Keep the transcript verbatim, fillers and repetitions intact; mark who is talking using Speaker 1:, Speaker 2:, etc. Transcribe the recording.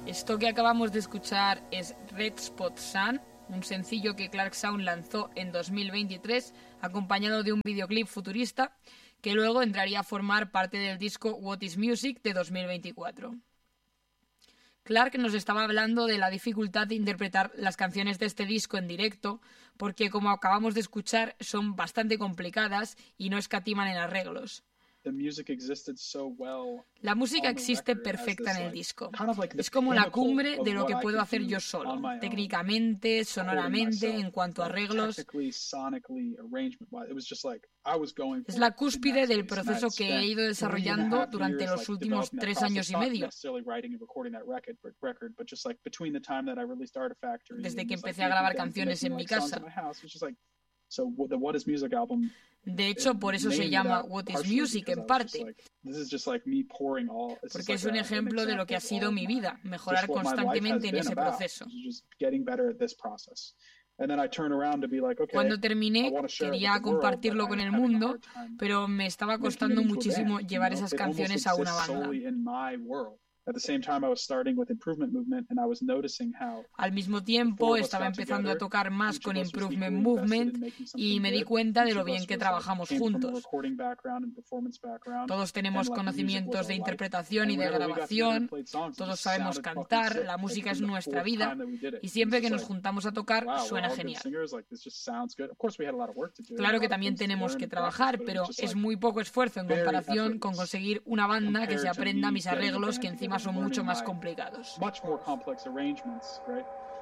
Speaker 1: Esto que acabamos de escuchar es Red Spot Sun, un sencillo que Clark Sound lanzó en dos mil veintitrés, acompañado de un videoclip futurista, que luego entraría a formar parte del disco What is Music de dos mil veinticuatro. Clark nos estaba hablando de la dificultad de interpretar las canciones de este disco en directo, porque como acabamos de escuchar son bastante complicadas y no escatiman en arreglos. La música existe perfecta en el disco. Es como la cumbre de lo que puedo hacer yo solo, técnicamente, sonoramente, en cuanto a arreglos. Es la cúspide del proceso que he ido desarrollando durante los últimos tres años y medio. Desde que empecé a grabar canciones en mi casa. De hecho, por eso se llama What is Music en parte, porque es un ejemplo de lo que ha sido mi vida, mejorar constantemente en ese proceso. Cuando terminé, quería compartirlo con el mundo, pero me estaba costando muchísimo llevar esas canciones a una banda. Al mismo tiempo estaba empezando a tocar más con Improvement Movement y me di cuenta de lo bien que trabajamos juntos. Todos tenemos conocimientos de interpretación y de grabación, todos sabemos cantar, la música es nuestra vida y siempre que nos juntamos a tocar suena genial. Claro que también tenemos que trabajar, pero es muy poco esfuerzo en comparación con conseguir una banda que se aprenda mis arreglos, que encima son mucho más complicados.